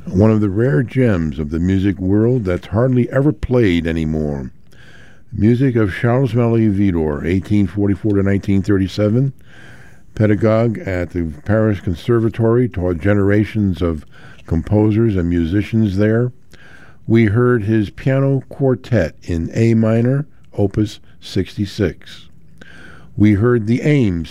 one of the rare gems of the music world that's hardly ever played anymore. Music of Charles-Marie Widor, 1844 to 1937, pedagogue at the Paris Conservatory, taught generations of composers and musicians there. We heard his piano quartet in A minor, Opus 66. We heard the Ames